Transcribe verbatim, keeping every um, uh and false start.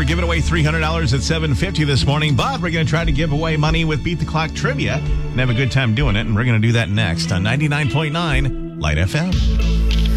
We're giving away three hundred dollars at seven fifty this morning, but we're going to try to give away money with Beat the Clock Trivia and have a good time doing it. And we're going to do that next on ninety-nine point nine Light F M.